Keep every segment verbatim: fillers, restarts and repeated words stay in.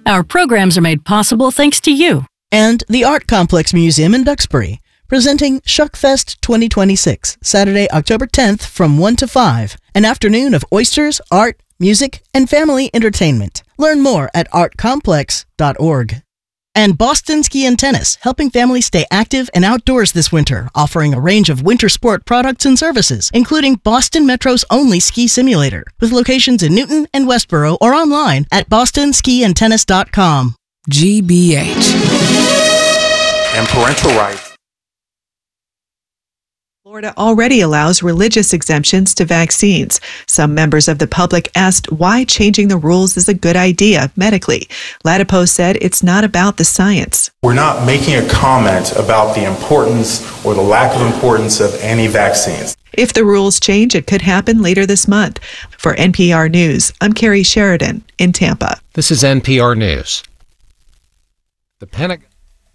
Our programs are made possible thanks to you. And the Art Complex Museum in Duxbury, presenting Shuckfest twenty twenty-six, Saturday, October tenth from one to five, an afternoon of oysters, art, music, and family entertainment. Learn more at art complex dot org. And Boston Ski and Tennis, helping families stay active and outdoors this winter, offering a range of winter sport products and services, including Boston Metro's only ski simulator, with locations in Newton and Westboro or online at boston ski and tennis dot com. G B H. And parental rights. Florida already allows religious exemptions to vaccines. Some members of the public asked why changing the rules is a good idea medically. Latipo said it's not about the science. We're not making a comment about the importance or the lack of importance of any vaccines. If the rules change, it could happen later this month. For N P R News, I'm Carrie Sheridan in Tampa. This is N P R News. The Pentagon.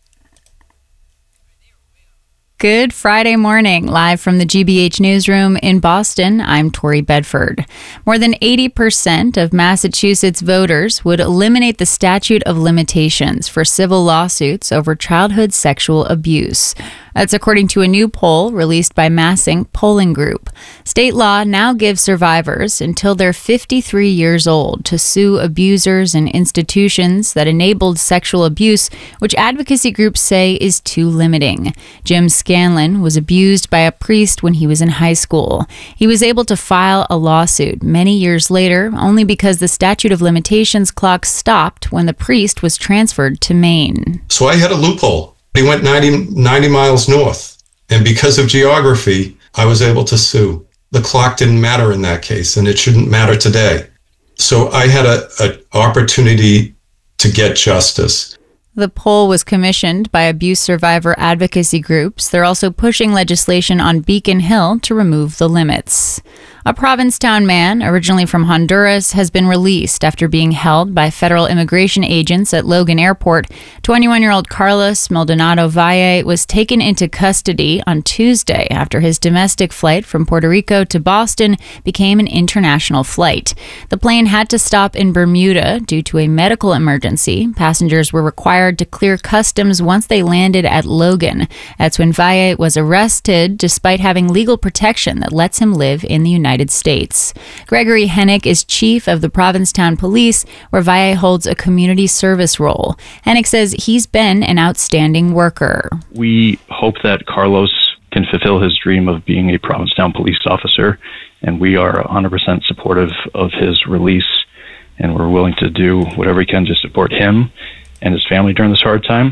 Good Friday morning, live from the G B H newsroom in Boston. I'm Tori Bedford. More than eighty percent of Massachusetts voters would eliminate the statute of limitations for civil lawsuits over childhood sexual abuse. That's according to a new poll released by Massing Polling Group. State law now gives survivors until they're fifty-three years old to sue abusers and institutions that enabled sexual abuse, which advocacy groups say is too limiting. Jim Scanlon was abused by a priest when he was in high school. He was able to file a lawsuit many years later only because the statute of limitations clock stopped when the priest was transferred to Maine. So I had a loophole. He went ninety, ninety miles north, and because of geography, I was able to sue. The clock didn't matter in that case, and it shouldn't matter today. So I had a, a opportunity to get justice. The poll was commissioned by abuse survivor advocacy groups. They're also pushing legislation on Beacon Hill to remove the limits. A Provincetown man, originally from Honduras, has been released after being held by federal immigration agents at Logan Airport. twenty-one-year-old Carlos Maldonado Valle was taken into custody on Tuesday after his domestic flight from Puerto Rico to Boston became an international flight. The plane had to stop in Bermuda due to a medical emergency. Passengers were required to clear customs once they landed at Logan. That's when Valle was arrested, despite having legal protection that lets him live in the United States. Gregory Hennick is chief of the Provincetown Police, where Valle holds a community service role. Hennick says he's been an outstanding worker. We hope that Carlos can fulfill his dream of being a Provincetown police officer, and we are one hundred percent supportive of his release, and we're willing to do whatever we can to support him and his family during this hard time.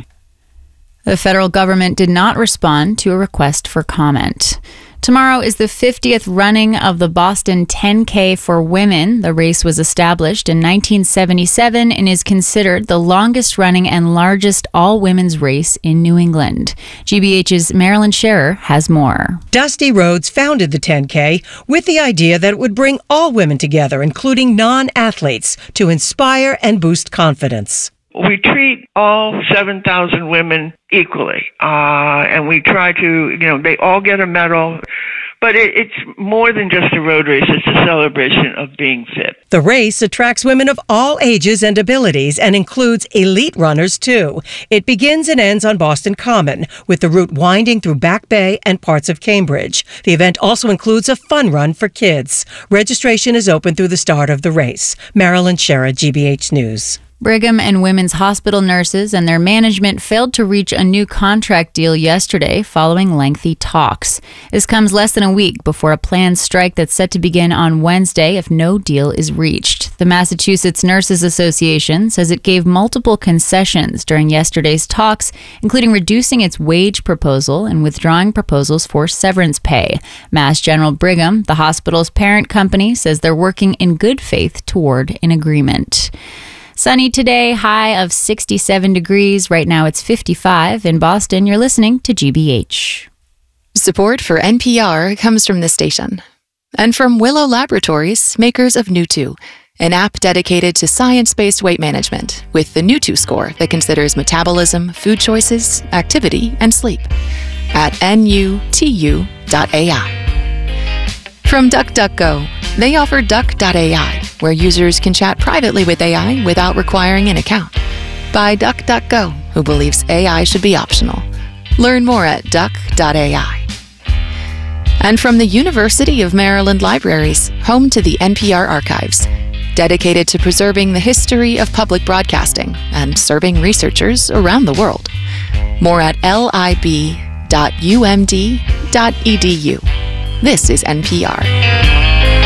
The federal government did not respond to a request for comment. Tomorrow is the fiftieth running of the Boston ten K for women. The race was established in nineteen seventy-seven and is considered the longest running and largest all-women's race in New England. G B H's Marilyn Scherer has more. Dusty Rhodes founded the ten K with the idea that it would bring all women together, including non-athletes, to inspire and boost confidence. We treat all seven thousand women equally, uh, and we try to, you know, they all get a medal, but it, it's more than just a road race. It's a celebration of being fit. The race attracts women of all ages and abilities and includes elite runners, too. It begins and ends on Boston Common, with the route winding through Back Bay and parts of Cambridge. The event also includes a fun run for kids. Registration is open through the start of the race. Marilyn Scherer, G B H News. Brigham and Women's Hospital nurses and their management failed to reach a new contract deal yesterday following lengthy talks. This comes less than a week before a planned strike that's set to begin on Wednesday if no deal is reached. The Massachusetts Nurses Association says it gave multiple concessions during yesterday's talks, including reducing its wage proposal and withdrawing proposals for severance pay. Mass General Brigham, the hospital's parent company, says they're working in good faith toward an agreement. Sunny today, high of sixty-seven degrees. Right now it's fifty-five. In Boston, you're listening to G B H. Support for N P R comes from this station. And from Willow Laboratories, makers of New two, an app dedicated to science-based weight management with the New two score that considers metabolism, food choices, activity, and sleep at N U T U dot A I. From DuckDuckGo, they offer Duck dot A I, where users can chat privately with A I without requiring an account. By DuckDuckGo, who believes A I should be optional. Learn more at duck dot A I. And from the University of Maryland Libraries, home to the N P R Archives, dedicated to preserving the history of public broadcasting and serving researchers around the world. More at lib dot u m d dot e d u. This is N P R.